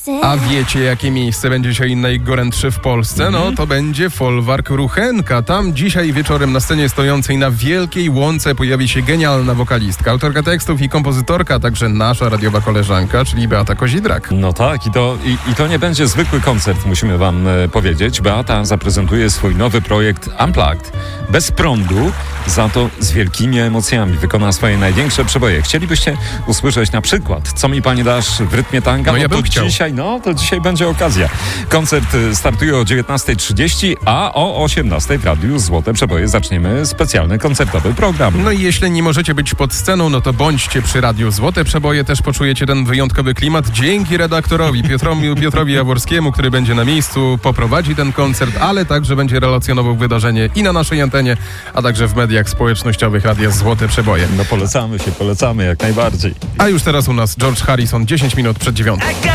A wiecie, jakie miejsce będzie dzisiaj najgorętsze w Polsce? No to będzie folwark Ruchenka. Tam dzisiaj wieczorem na scenie stojącej na Wielkiej Łące pojawi się genialna wokalistka, autorka tekstów i kompozytorka, a także nasza radiowa koleżanka, czyli Beata Kozidrak. No tak, i to nie będzie zwykły koncert, musimy wam powiedzieć. Beata zaprezentuje swój nowy projekt Unplugged. Bez prądu, za to z wielkimi emocjami. Wykona swoje największe przeboje. Chcielibyście usłyszeć na przykład, co mi pani dasz w rytmie tanga? No ja bym chciał. To dzisiaj będzie okazja. Koncert startuje o 19:30, a o 18:00 w Radiu Złote Przeboje zaczniemy specjalny koncertowy program. No i jeśli nie możecie być pod sceną, no to bądźcie przy Radiu Złote Przeboje. Też poczujecie ten wyjątkowy klimat dzięki redaktorowi Piotrowi Jaworskiemu, który będzie na miejscu, poprowadzi ten koncert, ale także będzie relacjonował wydarzenie i na naszej antenie, a także w mediach społecznościowych Radia Złote Przeboje. No polecamy jak najbardziej. A już teraz u nas George Harrison, 10 minut przed 9:00.